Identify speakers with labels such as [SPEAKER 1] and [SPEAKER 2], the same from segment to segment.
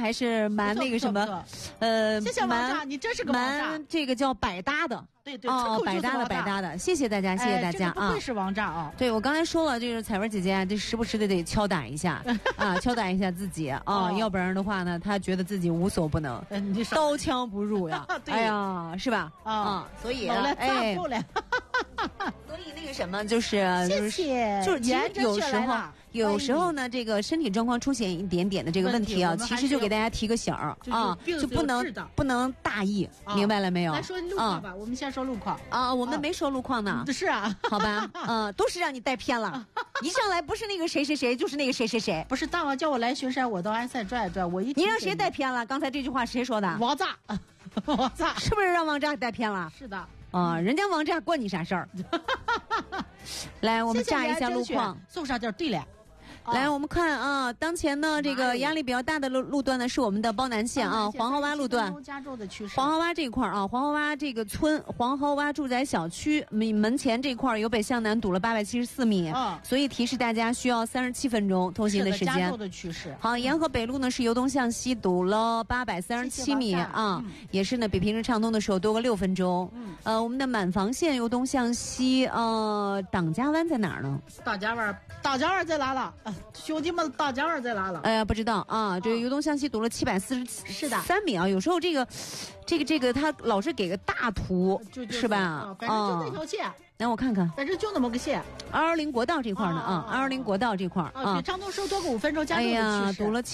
[SPEAKER 1] 还是蛮那个什么，
[SPEAKER 2] 谢谢王炸，你真是个王炸，
[SPEAKER 1] 蛮这个叫百搭的。
[SPEAKER 2] 对对，
[SPEAKER 1] 百搭的，谢谢大家，谢谢大家
[SPEAKER 2] 啊！不愧是王炸啊！
[SPEAKER 1] 对，我刚才说了，就是彩文姐姐啊，这时不时的得敲打一下啊，敲打一下自己啊，要不然的话呢，她觉得自己无所不能，刀枪不入呀。哎呀，是吧？啊，所以哎，所以那个什么，就是其实有时候呢，这个身体状况出现一点点的这个问题啊，其实就给大家提个醒儿啊，就不能大意，明白了没有？
[SPEAKER 2] 来说路况吧，我们先说路况
[SPEAKER 1] 啊，我们没说路况呢。
[SPEAKER 2] 是啊，
[SPEAKER 1] 好吧，都是让你带偏了，一上来不是那个谁谁谁，就是那个谁谁谁。
[SPEAKER 2] 不是大王叫我来巡山，我到安塞转一转，
[SPEAKER 1] 你让谁带偏了？刚才这句话谁说的？
[SPEAKER 2] 王炸，王炸
[SPEAKER 1] 是不是让王炸带偏了？
[SPEAKER 2] 是的。
[SPEAKER 1] 人家王炸关你啥事儿？来，我们炸一下路况，
[SPEAKER 2] 送上点对联。
[SPEAKER 1] 来，我们看啊，当前呢这个压力比较大的路段呢是我们的包南线啊，黄河洼路段，黄河洼这一块啊，黄河洼这个村黄河洼住宅小区门前这块由北向南堵了874米，所以提示大家需要37分钟通行的时间。
[SPEAKER 2] 加州的趋势。
[SPEAKER 1] 好，沿河北路呢是由东向西堵了837米啊，也是呢比平时畅通的时候多个6分钟。我们的满房线由东向西，党家湾在哪儿呢？
[SPEAKER 2] 党家湾在哪了？兄弟们，党家湾在哪了？
[SPEAKER 1] 哎呀，不知道啊。这由东向西堵了743米啊。有时候这个，他老是给个大图，是吧？
[SPEAKER 2] 反正就那条线。
[SPEAKER 1] 来，我看看，
[SPEAKER 2] 反正就那么个线。
[SPEAKER 1] 220国道这块呢啊，220国道这块啊，
[SPEAKER 2] 比畅通时候多个5分钟，加州的趋势。
[SPEAKER 1] 哎呀，堵了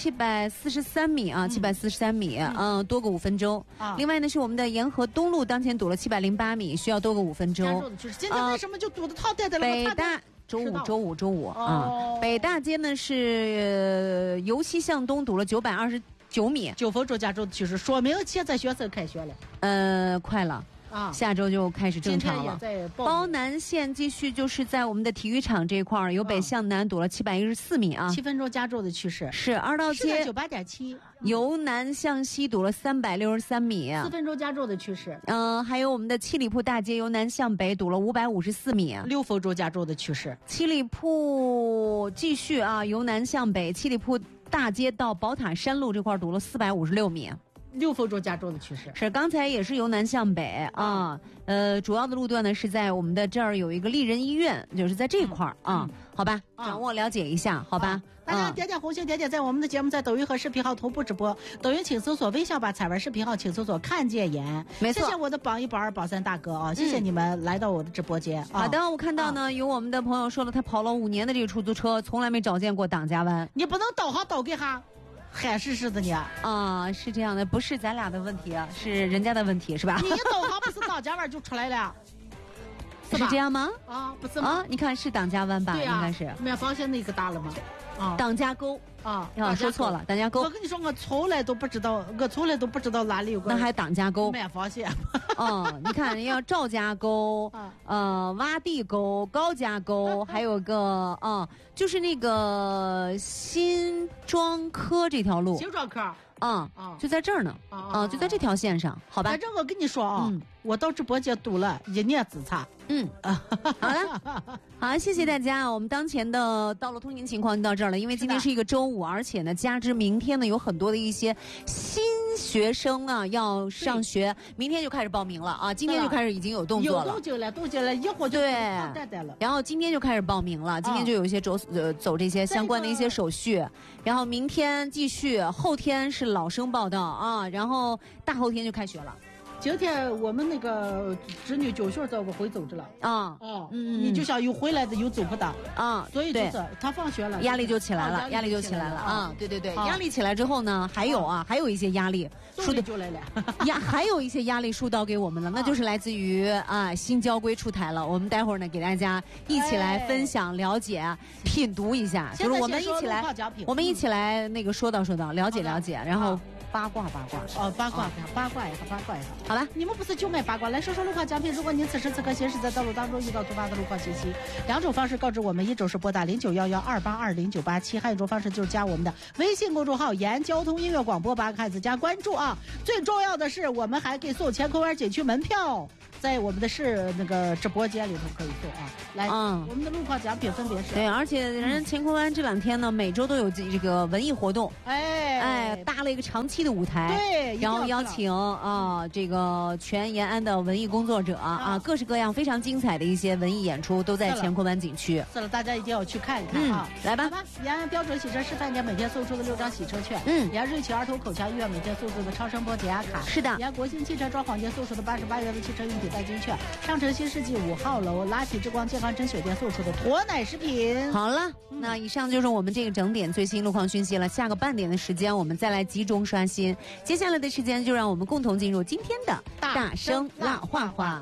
[SPEAKER 1] 743米啊，743米，多个5分钟。另外呢，是我们的沿河东路当前堵了708米，需要多个5分钟。加州的
[SPEAKER 2] 趋势。今天为什么就堵得套带的了？
[SPEAKER 1] 北大。周五啊，北大街呢是由西向东堵了929米
[SPEAKER 2] ，9分钟加州的趋势，说明现在学生开学了。
[SPEAKER 1] 快了啊，下周就开始正常了。包南线继续就是在我们的体育场这块儿，由北向南堵了714米啊，
[SPEAKER 2] 7分钟加州的趋势。
[SPEAKER 1] 是二道街
[SPEAKER 2] 98.7，
[SPEAKER 1] 由南向西堵了363米
[SPEAKER 2] ，4分钟加州的趋势。
[SPEAKER 1] 还有我们的七里铺大街由南向北堵了554米
[SPEAKER 2] ，6分钟加州的趋势。
[SPEAKER 1] 七里铺继续啊，由南向北，七里铺大街到宝塔山路这块堵了456米。
[SPEAKER 2] 6分钟加州的趋势
[SPEAKER 1] 是，刚才也是由南向北啊，主要的路段呢是在我们的这儿有一个丽人医院，就是在这块儿啊，好吧，掌握了解一下，好吧。
[SPEAKER 2] 大家点点红心，点点在我们的节目在抖音和视频号同步直播，抖音请搜索微笑吧彩文，视频号请搜索看见言。
[SPEAKER 1] 没错，
[SPEAKER 2] 谢谢我的榜1榜2榜3大哥啊，谢谢你们来到我的直播间。
[SPEAKER 1] 好的，我看到呢有我们的朋友说了，他跑了5年的这个出租车，从来没找见过党家湾。
[SPEAKER 2] 你不能导航导给他。海试试的你
[SPEAKER 1] 啊，是这样的，不是咱俩的问题啊，是人家的问题，是吧？
[SPEAKER 2] 你一导航不是党家湾就出来了，
[SPEAKER 1] 是这样吗？
[SPEAKER 2] 啊，不是吗？
[SPEAKER 1] 啊，你看是党家湾吧？
[SPEAKER 2] 对呀，
[SPEAKER 1] 应该是。
[SPEAKER 2] 满房线那个大了吗？啊，
[SPEAKER 1] 党家沟
[SPEAKER 2] 啊，
[SPEAKER 1] 说错了，党家沟。
[SPEAKER 2] 我跟你说，我从来都不知道哪里有个。
[SPEAKER 1] 那还党家沟？
[SPEAKER 2] 满房线。
[SPEAKER 1] 你看人家赵家沟，洼地沟、高家沟，还有个就是那个新庄科这条路。
[SPEAKER 2] 新庄科。
[SPEAKER 1] 就在这儿呢，就在这条线上，好吧。
[SPEAKER 2] 反正我跟你说啊，我到直播间堵了1年之差。
[SPEAKER 1] 好了，好，谢谢大家。我们当前的道路通行情况就到这儿了，因为今天是一个周五，而且呢，加之明天呢有很多的一些新学生啊要上学，明天就开始报名了啊，今天就开始已经有动作了，
[SPEAKER 2] 动静了，一会儿就带了。
[SPEAKER 1] 然后今天就开始报名了，今天就有一些走这些相关的一些手续，然后明天继续，后天是老生报到啊，然后大后天就开学了。
[SPEAKER 2] 今天我们那个侄女9岁在我回走着了你就想有回来的有走不的所以就是她放学了，
[SPEAKER 1] 压力就起来了，压力就起来了啊！对，压力起来之后呢，还有一些压力，
[SPEAKER 2] 输的就来了
[SPEAKER 1] 还有一些压力疏导给我们了，那就是来自于新交规出台了，我们待会儿呢给大家一起来分享、了解、品读一下，就是我们一起来那个说道，了解，然后。八卦
[SPEAKER 2] 八卦一下，
[SPEAKER 1] 好吧，
[SPEAKER 2] 你们不是就卖八卦，来说说路况奖品。如果您此时此刻行驶在道路当中遇到突发的路况信息，2种方式告知我们，一种是拨打0911282097，还有一种方式就是加我们的微信公众号沿交通音乐广播，8个汉字加关注啊。最重要的是我们还给送乾坤湾景区门票。 在我们的那个直播间里头可以送啊。来，我们的路况奖品分别是
[SPEAKER 1] 对，而且人家乾坤湾这2天呢，每周都有这个文艺活动，搭了一个长期的舞台，
[SPEAKER 2] 对，
[SPEAKER 1] 然后邀请这个全延安的文艺工作者各式各样非常精彩的一些文艺演出都在乾坤湾景区。
[SPEAKER 2] 是了，大家一定要去看一看啊！
[SPEAKER 1] 来吧，
[SPEAKER 2] 延安标准洗车示范店每天送出的6张洗车券，延安瑞奇儿童口腔医院每天送出的超声波解压卡，
[SPEAKER 1] 是的，
[SPEAKER 2] 延安国信汽车装潢店送出的88元的汽车用品代金券，上城新世纪5号楼拉提之光健康甄选店送出的驼奶食品。
[SPEAKER 1] 好了，那以上就是我们这个整点最新路况讯息了。下个半点的时间，我们再来集中刷新。接下来的时间，就让我们共同进入今天的大声辣话话。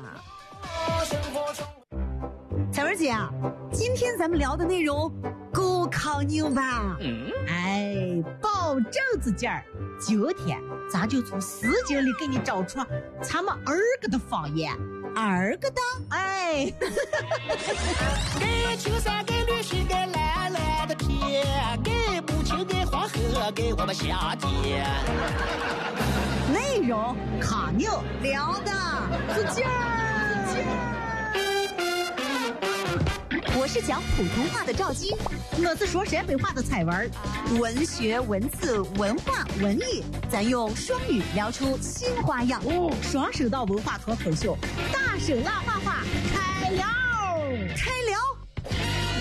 [SPEAKER 1] 彩文姐啊，今天咱们聊的内容够抗牛吧？
[SPEAKER 2] 保证子劲儿。今天咱就从诗经里给你找出咱们二个的方言。
[SPEAKER 1] 二个的，
[SPEAKER 3] 给青山，给绿水，给蓝蓝的天，给母亲，给黄河，给我们夏天。
[SPEAKER 1] 内容抗牛聊的子劲儿。我是讲普通话的赵姬，
[SPEAKER 2] 我是说陕北话的彩文。
[SPEAKER 1] 文学、文字、文化、文艺，咱用双语聊出新花样。
[SPEAKER 2] 双声道文化脱口秀，大声辣话话，开聊！